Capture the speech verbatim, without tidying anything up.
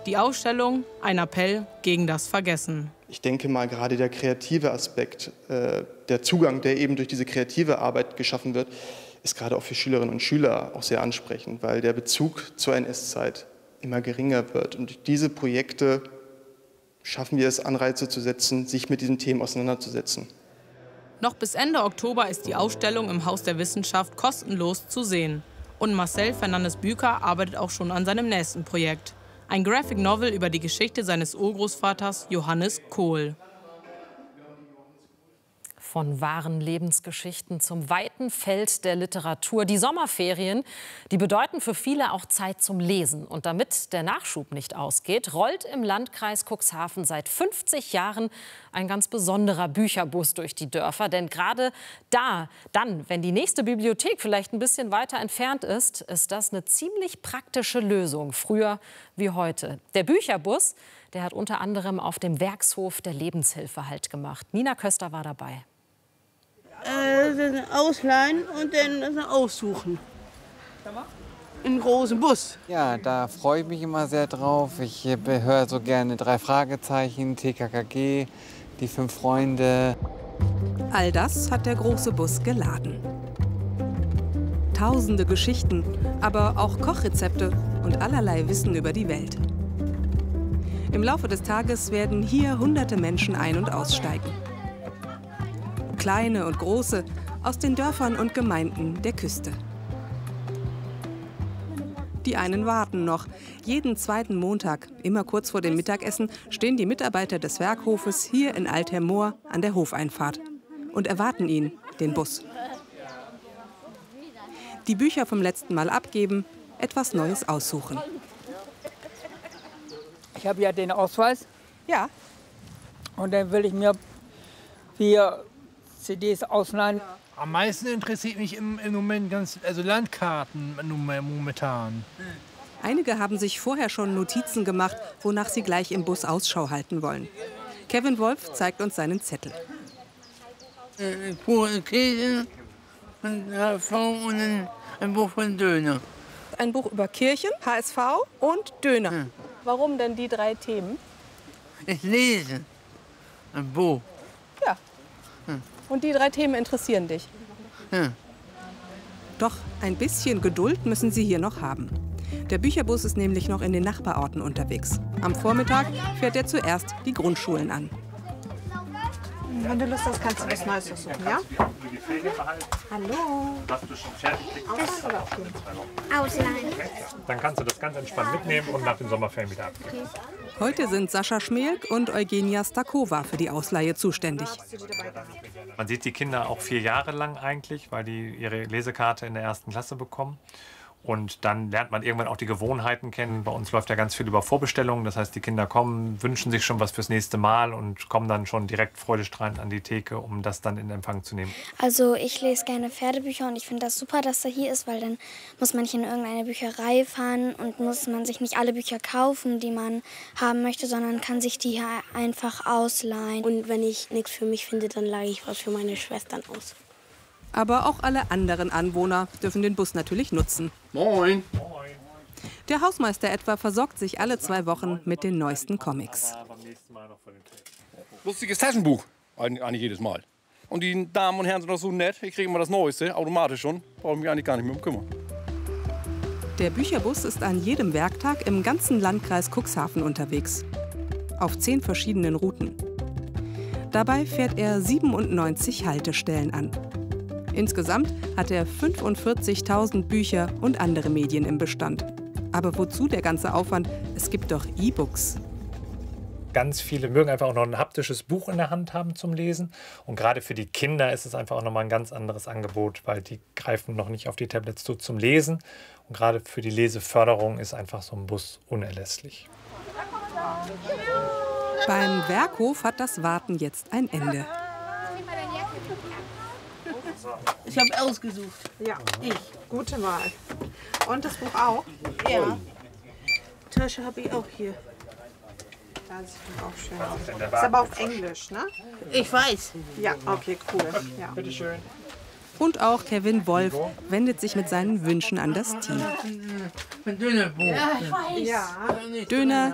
Die Ausstellung, ein Appell gegen das Vergessen. Ich denke mal, gerade der kreative Aspekt, äh, der Zugang, der eben durch diese kreative Arbeit geschaffen wird, ist gerade auch für Schülerinnen und Schüler auch sehr ansprechend, weil der Bezug zur N S-Zeit immer geringer wird. Und durch diese Projekte schaffen wir es, Anreize zu setzen, sich mit diesen Themen auseinanderzusetzen. Noch bis Ende Oktober ist die Ausstellung im Haus der Wissenschaft kostenlos zu sehen. Und Marcel Fernandes Büker arbeitet auch schon an seinem nächsten Projekt. Ein Graphic Novel über die Geschichte seines Urgroßvaters Johannes Kohl. Von wahren Lebensgeschichten zum weiten Feld der Literatur. Die Sommerferien, die bedeuten für viele auch Zeit zum Lesen. Und damit der Nachschub nicht ausgeht, rollt im Landkreis Cuxhaven seit fünfzig Jahren ein ganz besonderer Bücherbus durch die Dörfer. Denn gerade da, dann, wenn die nächste Bibliothek vielleicht ein bisschen weiter entfernt ist, ist das eine ziemlich praktische Lösung, früher wie heute. Der Bücherbus, der hat unter anderem auf dem Werkshof der Lebenshilfe Halt gemacht. Nina Köster war dabei. Äh, ausleihen und dann aussuchen. Einen großen Bus. Ja, da freue ich mich immer sehr drauf. Ich höre so gerne drei Fragezeichen, T K K G, die fünf Freunde. All das hat der große Bus geladen. Tausende Geschichten, aber auch Kochrezepte und allerlei Wissen über die Welt. Im Laufe des Tages werden hier hunderte Menschen ein- und aussteigen. Kleine und große, aus den Dörfern und Gemeinden der Küste. Die einen warten noch. Jeden zweiten Montag, immer kurz vor dem Mittagessen, stehen die Mitarbeiter des Werkhofes hier in Althermoor an der Hofeinfahrt und erwarten ihn, den Bus. Die Bücher vom letzten Mal abgeben, etwas Neues aussuchen. Ich habe ja den Ausweis. Ja. Und dann will ich mir vier C Ds ausleihen. Am meisten interessiert mich im, im Moment ganz, also Landkarten momentan. Einige haben sich vorher schon Notizen gemacht, wonach sie gleich im Bus Ausschau halten wollen. Kevin Wolf zeigt uns seinen Zettel. Ein Buch in Käse und ein, ein Buch von Döner. Ein Buch über Kirchen, H S V und Döner. Hm. Warum denn die drei Themen? Ich lese ein Buch. Ja. Und die drei Themen interessieren dich? Ja. Doch ein bisschen Geduld müssen sie hier noch haben. Der Bücherbus ist nämlich noch in den Nachbarorten unterwegs. Am Vormittag fährt er zuerst die Grundschulen an. Wenn du Lust hast, kannst du was Neues suchen, ja? Hallo. Ausleihen. Dann kannst du das ganz entspannt mitnehmen und nach den Sommerferien wieder abgeben. Heute sind Sascha Schmelk und Eugenia Stakova für die Ausleihe zuständig. Man sieht die Kinder auch vier Jahre lang eigentlich, weil die ihre Lesekarte in der ersten Klasse bekommen. Und dann lernt man irgendwann auch die Gewohnheiten kennen. Bei uns läuft ja ganz viel über Vorbestellungen. Das heißt, die Kinder kommen, wünschen sich schon was fürs nächste Mal und kommen dann schon direkt freudestrahlend an die Theke, um das dann in Empfang zu nehmen. Also ich lese gerne Pferdebücher und ich finde das super, dass er hier ist, weil dann muss man nicht in irgendeine Bücherei fahren und muss man sich nicht alle Bücher kaufen, die man haben möchte, sondern kann sich die hier einfach ausleihen. Und wenn ich nichts für mich finde, dann leihe ich was für meine Schwestern aus. Aber auch alle anderen Anwohner dürfen den Bus natürlich nutzen. Moin. Der Hausmeister etwa versorgt sich alle zwei Wochen mit den neuesten Comics. Lustiges Taschenbuch, eigentlich jedes Mal. Und die Damen und Herren sind doch so nett, ich kriege immer das Neueste, automatisch schon. Brauche mich eigentlich gar nicht mehr um kümmern. Der Bücherbus ist an jedem Werktag im ganzen Landkreis Cuxhaven unterwegs. Auf zehn verschiedenen Routen. Dabei fährt er siebenundneunzig Haltestellen an. Insgesamt hat er fünfundvierzigtausend Bücher und andere Medien im Bestand. Aber wozu der ganze Aufwand? Es gibt doch E-Books. Ganz viele mögen einfach auch noch ein haptisches Buch in der Hand haben zum Lesen. Und gerade für die Kinder ist es einfach auch noch mal ein ganz anderes Angebot, weil die greifen noch nicht auf die Tablets zu zum Lesen. Und gerade für die Leseförderung ist einfach so ein Bus unerlässlich. Beim Werkhof hat das Warten jetzt ein Ende. Ich habe ausgesucht. Ja, ich. Gute Wahl. Und das Buch auch? Ja. Tasche habe ich auch hier. Das sieht auch schön aus. Ist aber auf Englisch, ne? Ich weiß. Ja, okay, cool. Ja. Bitte schön. Und auch Kevin Wolf wendet sich mit seinen Wünschen an das Team. Ein Dönerbuch. Ja, ich weiß. Döner,